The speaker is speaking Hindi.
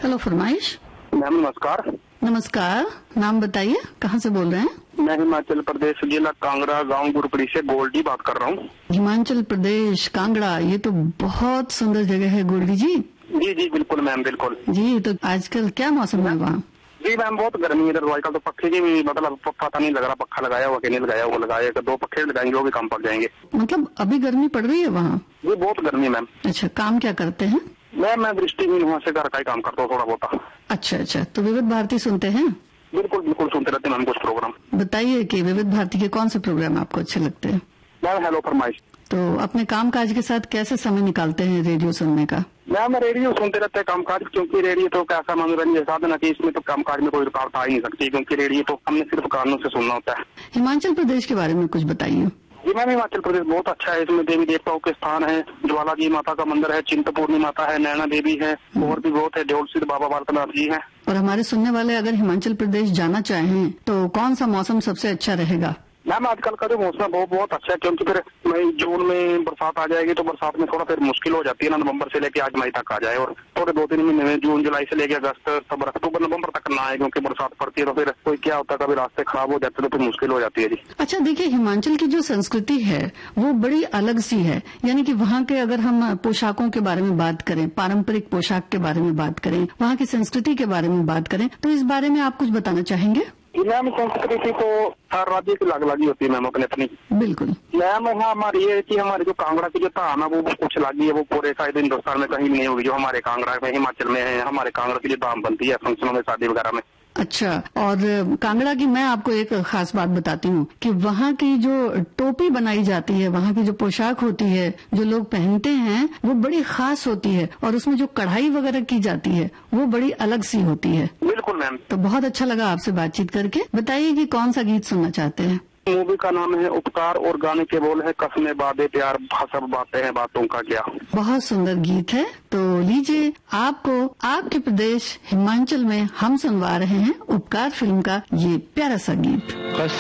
हेलो फरमाइश। मैम नमस्कार। नमस्कार, नाम बताइए, कहाँ से बोल रहे हैं? मैं हिमाचल प्रदेश जिला कांगड़ा गांव गुरपड़ी से गोल्डी बात कर रहा हूँ। हिमाचल प्रदेश कांगड़ा, ये तो बहुत सुंदर जगह है गोल्डी जी। जी जी बिल्कुल मैम बिल्कुल। जी, तो आजकल क्या मौसम है वहाँ? जी मैम बहुत गर्मी है इधर। आजकल तो पक्खे की भी मतलब पता नहीं लग रहा, पक्खा लगाया हुआ कि नहीं लगाया, वो लगाया 2 पक्खे लगाएंगे वो भी काम पक जाएंगे। मतलब अभी गर्मी पड़ रही है वहाँ? जी बहुत गर्मी है मैम। अच्छा, काम क्या करते हैं? मैं दृष्टिहीन वहाँ से घर का ही काम करता हूँ थोड़ा बहुत। अच्छा अच्छा, तो विविध भारती सुनते हैं? बिल्कुल बिल्कुल सुनते रहते हैं मैम कुछ प्रोग्राम। बताइए कि विविध भारती के कौन से प्रोग्राम आपको अच्छे लगते हैं? मैम हेलो फरमाइश। तो अपने काम काज के साथ कैसे समय निकालते हैं रेडियो सुनने का? मैम रेडियो सुनते रहते हैं कामकाज, क्योंकि रेडियो तो कैसा मनोरंजन साधन है कि इसमें तो कामकाज में कोई रुकावट आ ही नहीं सकती, क्योंकि रेडियो तो हमने सिर्फ कानों से सुनना होता है। हिमाचल प्रदेश के बारे में कुछ बताइए। जी मैम हिमाचल प्रदेश बहुत अच्छा है। इसमें देवी देवताओं के स्थान है, ज्वाला जी माता का मंदिर है, चिंतपूर्णी माता है, नैना देवी है, और भी बहुत है, ढोल सिद्ध बाबा बालकनाथ जी है। और हमारे सुनने वाले अगर हिमाचल प्रदेश जाना चाहें तो कौन सा मौसम सबसे अच्छा रहेगा? मैम आजकल का जो मौसम है बहुत अच्छा है, क्योंकि फिर मई जून में बरसात आ जाएगी तो बरसात में थोड़ा फिर मुश्किल हो जाती है ना, नवंबर से लेके आज मई तक आ जाए, और थोड़े 2-3 महीने में जून जुलाई से लेके अगस्त सितंबर अक्टूबर नवंबर तक ना आए, क्योंकि बरसात पड़ती है तो फिर कोई क्या होता है, कभी रास्ते खराब हो जाते हैं तो फिर मुश्किल हो जाती है जी। अच्छा देखिए, हिमाचल की जो संस्कृति है वो बड़ी अलग सी है, यानी कि वहाँ के अगर हम पोशाकों के बारे में बात करें, पारंपरिक पोशाक के बारे में बात करें, वहाँ की संस्कृति के बारे में बात करें, तो इस बारे में आप कुछ बताना चाहेंगे? मैम संस्कृति तो हर राज्य की अलग अलग ही होती है मैम, अपनी अपनी। बिल्कुल मैम यहाँ हमारी ये कि हमारी जो कांगड़ा की जो धाम है वो कुछ अलग ही है, वो पूरे शायद हिंदुस्तान में कहीं भी नहीं होगी जो हमारे कांगड़ा में हिमाचल में है। हमारे कांगड़ा की जो धाम बनती है फंक्शनों में, शादी वगैरह में। अच्छा, और कांगड़ा की मैं आपको एक खास बात बताती हूँ कि वहाँ की जो टोपी बनाई जाती है, वहाँ की जो पोशाक होती है, जो लोग पहनते हैं, वो बड़ी खास होती है, और उसमें जो कढ़ाई वगैरह की जाती है वो बड़ी अलग सी होती है। बिल्कुल मैम। तो बहुत अच्छा लगा आपसे बातचीत करके। बताइए कि कौन सा गीत सुनना चाहते हैं? मूवी का नाम है उपकार और गाने के बोल है कसमें बादे प्यार सब बातें हैं बातों का क्या। बहुत सुंदर गीत है, तो लीजिए आपको आपके प्रदेश हिमाचल में हम सुनवा रहे हैं उपकार फिल्म का ये प्यारा सा गीत।